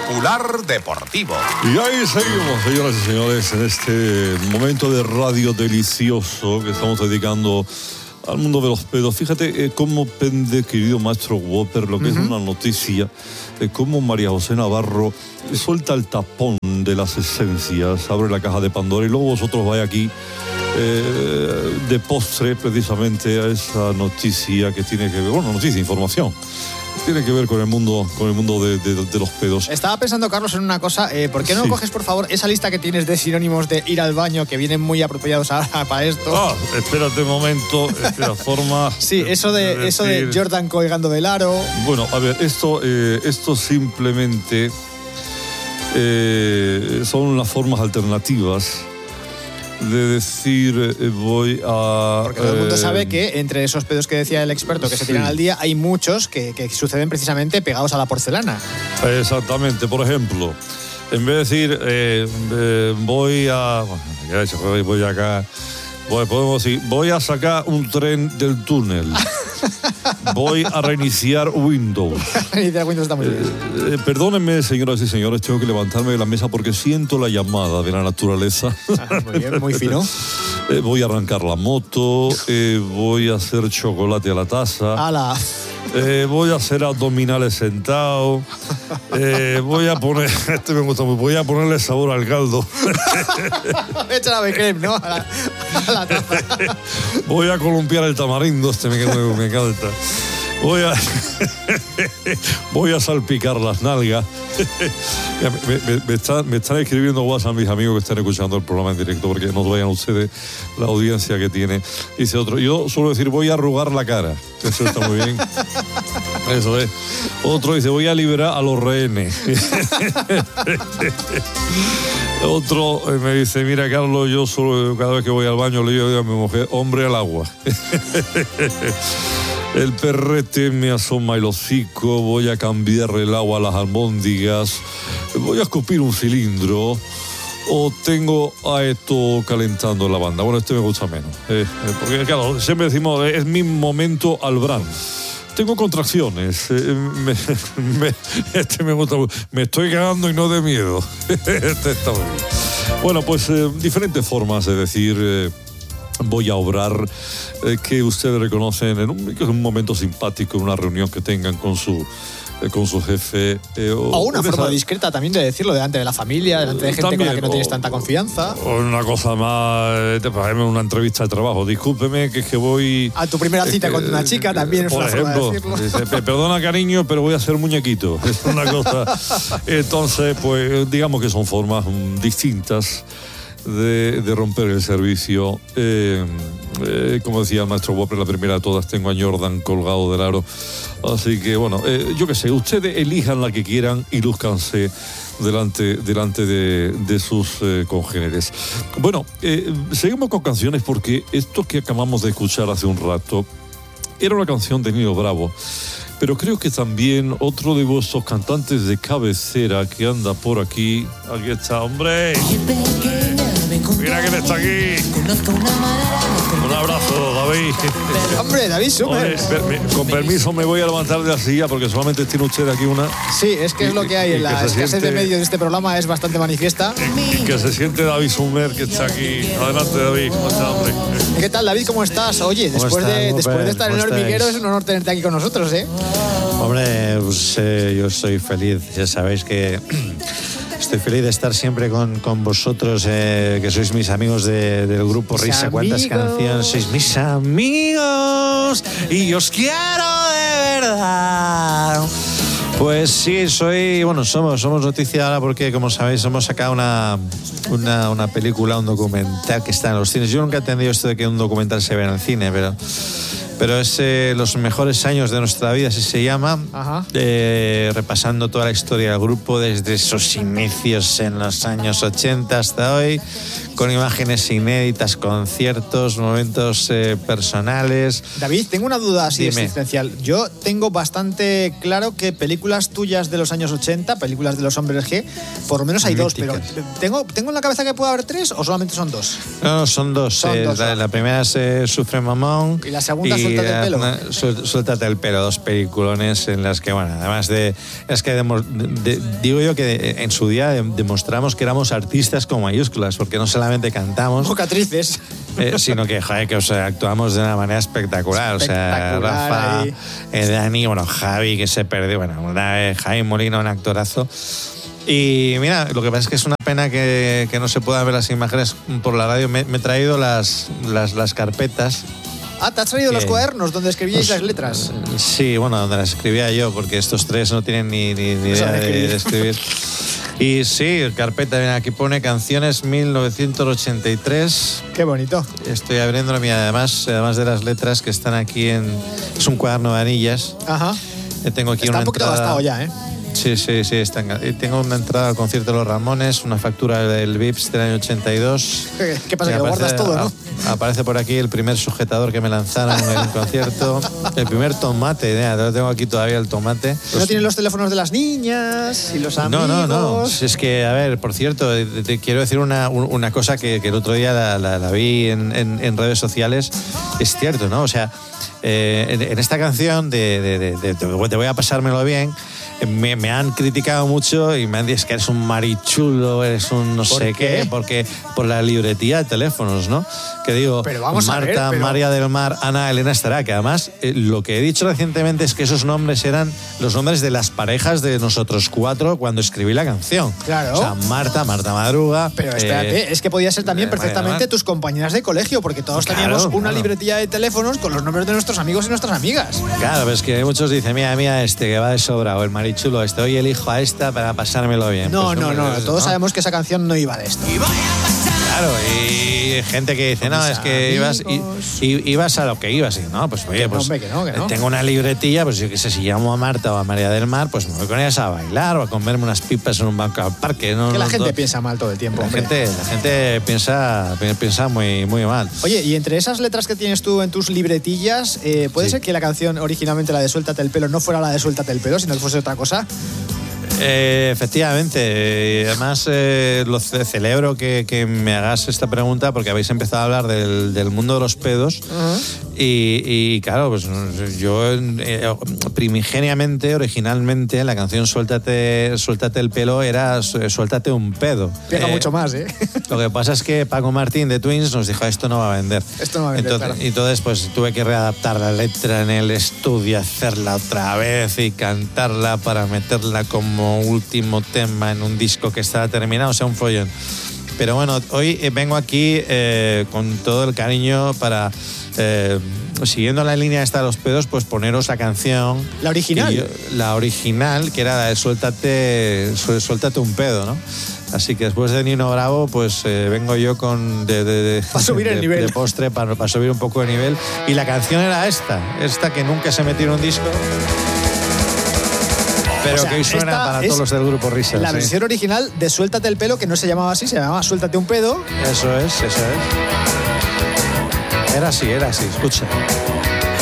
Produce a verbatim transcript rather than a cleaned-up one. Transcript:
Espectacular Deportivo. Y ahí seguimos, señoras y señores, en este momento de radio delicioso que estamos dedicando al mundo de los pedos. Fíjate eh, cómo pende, querido maestro Whopper, lo que uh-huh. es una noticia, eh, cómo María José Navarro suelta el tapón de las esencias, abre la caja de Pandora y luego vosotros vais aquí eh, de postre precisamente a esa noticia que tiene que ver, bueno, noticia, información. Tiene que ver con el mundo, con el mundo de, de, de los pedos. Estaba pensando, Carlos, en una cosa. Eh, ¿Por qué no sí. coges, por favor, esa lista que tienes de sinónimos de ir al baño, que vienen muy apropiados ahora para esto? Ah, espérate un momento. Espera, forma... Sí, eso de, de eso de Jordan colgando del aro. Bueno, a ver, esto, eh, esto simplemente eh, son las formas alternativas de decir eh, voy a... Porque todo el mundo eh, sabe que entre esos pedos que decía el experto que se tiran sí. al día, hay muchos que, que suceden precisamente pegados a la porcelana. Exactamente. Por ejemplo, en vez de decir eh, eh, voy a... Bueno, voy acá... Voy, podemos decir, voy a sacar un tren del túnel. Voy a reiniciar Windows. Reiniciar Windows está muy bien. Eh, eh, perdónenme, señoras y señores, tengo que levantarme de la mesa porque siento la llamada de la naturaleza. Ah, muy bien, muy fino. eh, voy a arrancar la moto, eh, voy a hacer chocolate a la taza. ¡Hala! Eh, voy a hacer abdominales sentado. Eh, voy a poner, este me gusta mucho, voy a ponerle sabor al caldo. Echa la becrem, ¿no? A la, a la taza. Voy a columpiar el tamarindo, este me, me, me encanta. Voy a, voy a salpicar las nalgas. me, me, me, están, me están escribiendo WhatsApp mis amigos que están escuchando el programa en directo porque no vayan ustedes la audiencia que tiene. Dice otro, yo suelo decir voy a arrugar la cara. Eso está muy bien. Eso es. Otro dice voy a liberar a los rehenes. Otro me dice, mira Carlos, yo solo cada vez que voy al baño le digo a mi mujer, hombre al agua. El perrete me asoma el hocico, voy a cambiar el agua a las albóndigas, voy a escupir un cilindro o tengo a esto calentando la banda. Bueno, este me gusta menos, eh, porque claro, siempre decimos, es mi momento Albran. Tengo contracciones, eh, me, me, este me gusta, me estoy cagando y no de miedo. Este está muy bien. Bueno, pues eh, diferentes formas de decir... Eh, voy a obrar, eh, que ustedes reconocen en un, en un momento simpático, en una reunión que tengan con su, eh, con su jefe. Eh, o, o una forma esa... discreta también de decirlo, delante de la familia, delante de gente también, con la que no o, tienes tanta confianza. O una cosa más, eh, una entrevista de trabajo. Discúlpeme que es que voy... A tu primera cita eh, con una chica también es una forma de decirlo. Dice, perdona cariño, pero voy a ser muñequito. Es una cosa... Entonces, pues digamos que son formas um, distintas De, de romper el servicio. Eh, eh, como decía el maestro Whopper, la primera de todas, tengo a Jordan colgado del aro. Así que, bueno, eh, yo qué sé, ustedes elijan la que quieran y lúzcanse delante, delante de, de sus eh, congéneres. Bueno, eh, seguimos con canciones porque esto que acabamos de escuchar hace un rato era una canción de Nino Bravo. Pero creo que también otro de vuestros cantantes de cabecera que anda por aquí. Aquí está, hombre. Mira quién está aquí. Un abrazo, David. Hombre, David Summers. Con permiso me voy a levantar de la silla porque solamente tiene usted aquí una. Sí, es que es lo que hay. En la escasez de medios de este programa es bastante manifiesta. Y que se siente David Summers que está aquí. Adelante, David. ¿Cómo está, hombre? ¿Qué tal, David? ¿Cómo estás? Oye, después de, después de estar en el hormiguero es un honor tenerte aquí con nosotros, ¿eh? Hombre, pues, eh, yo soy feliz. Ya sabéis que estoy feliz de estar siempre con, con vosotros, eh, que sois mis amigos de, del grupo mis Risa. ¿Cuántas amigos. canciones? Sois mis amigos y os quiero de verdad. Pues sí, soy, bueno, somos, somos noticia ahora porque, como sabéis, hemos sacado una, una, una película, un documental que está en los cines. Yo nunca he entendido esto de que un documental se vea en el cine, pero... Pero es eh, los mejores años de nuestra vida, así se llama, eh, repasando toda la historia del grupo desde sus inicios en los años ochenta hasta hoy, con imágenes inéditas, conciertos, momentos eh, personales. David, tengo una duda así Dime. existencial. Yo tengo bastante claro que películas tuyas de los años ochenta, películas de los Hombres G, por lo menos hay Míticas. dos, pero ¿tengo, ¿tengo en la cabeza que puede haber tres o solamente son dos? No, son dos. Son eh, dos la, la primera es eh, Sufre Mamón. Y la segunda y Suéltate el pelo. Una, su, Suéltate el pelo, dos peliculones en las que, bueno, además de... Es que demo, de, digo yo que en su día demostramos que éramos artistas con mayúsculas, porque no solamente cantamos... Bocatrices. Eh, sino que, joder, que o sea, actuamos de una manera espectacular. espectacular o sea, Rafa, eh, Dani, bueno, Javi, que se perdió, bueno, una, eh, Javi Molina, un actorazo. Y mira, lo que pasa es que es una pena que, que no se puedan ver las imágenes por la radio. Me, me he traído las, las, las carpetas. Ah, ¿te has traído que, los cuadernos donde escribíais pues, las letras? Sí, bueno, donde las escribía yo, porque estos tres no tienen ni, ni, ni idea de, de escribir. Y sí, carpeta, aquí pone canciones mil novecientos ochenta y tres. Qué bonito. Estoy abriéndolo, mira, además, además de las letras que están aquí en... Es un cuaderno de anillas. Ajá. Tengo aquí Está una un poquito entrada... gastado ya, ¿eh? Sí, sí, sí. Está en... Tengo una entrada al concierto de los Ramones, una factura del Vips del año ochenta y dos. ¿Qué pasa? Que lo guardas todo, ¿no? Aparece por aquí el primer sujetador que me lanzaron en el concierto. El primer tomate, ya, lo tengo aquí todavía el tomate. ¿No tienen los teléfonos de las niñas y los amigos? No, no, no. Es que, a ver, por cierto, te quiero decir una, una cosa que, que el otro día la, la, la vi en, en, en redes sociales. Es cierto, ¿no? O sea, eh, en, en esta canción de, de, de, de, de Te voy a pasármelo bien, me, me han criticado mucho y me han dicho que eres un marichulo, eres un no sé qué? qué, porque por la libretía de teléfonos, ¿no? Que digo, pero vamos Marta, a ver, pero... María del Mar, Ana, Elena estará, que además eh, lo que he dicho recientemente es que esos nombres eran los nombres de las parejas de nosotros cuatro cuando escribí la canción. Claro. O sea, Marta, Marta Madruga. Pero espérate, eh, es que podía ser también eh, perfectamente tus compañeras de colegio, porque todos claro, teníamos una claro. libretilla de teléfonos con los nombres de nuestros amigos y nuestras amigas. Claro, pero es que muchos dicen, mira, mira este que va de sobra, o el marichulo este, hoy elijo a esta para pasármelo bien. No, pues, no, hombre, no, eso, todos ¿no? sabemos que esa canción no iba de esto. Claro, y gente que dice, no, es que ibas, i, i, ibas a lo que ibas. Y no, pues oye, que pues no, hombre, que no, que no. tengo una libretilla, pues yo qué sé, si llamo a Marta o a María del Mar, pues me voy con ellas a bailar o a comerme unas pipas en un banco al parque. ¿no? Que la no, gente no, piensa mal todo el tiempo, la hombre. gente, la gente piensa, piensa muy, muy mal. Oye, y entre esas letras que tienes tú en tus libretillas, eh, ¿puede sí. ser que la canción originalmente, la de Suéltate el pelo, no fuera la de Suéltate el pelo, sino que fuese otra cosa? Eh, efectivamente, además eh, lo ce celebro que, que me hagas esta pregunta porque habéis empezado a hablar del, del mundo de los pedos. Uh-huh. y, y claro, pues yo eh, primigeniamente, originalmente, la canción Suéltate, Suéltate el pelo era Suéltate un pedo. Pega eh, mucho más, ¿eh? Lo que pasa es que Paco Martín de Twins nos dijo, esto no va a vender. Esto no va a vender, entonces, claro. entonces pues tuve que readaptar la letra en el estudio, hacerla otra vez y cantarla para meterla como último tema en un disco que estaba terminado, o sea, un follón. Pero bueno, hoy eh, vengo aquí eh, con todo el cariño para, eh, siguiendo la línea esta de los pedos, pues poneros la canción. ¿La original? Yo, la original, que era la de Suéltate, Suéltate un pedo, ¿no? Así que después de Nino Bravo, pues eh, vengo yo con de, de, de, para subir de, el nivel. de postre, para, para subir un poco de nivel. Y la canción era esta, esta que nunca se metió en un disco. Pero o sea, que hoy suena para todos los del grupo Risas. La ¿sí? versión original de Suéltate el pelo, que no se llamaba así, se llamaba Suéltate un pedo. Eso es, eso es. Era así, era así, escucha.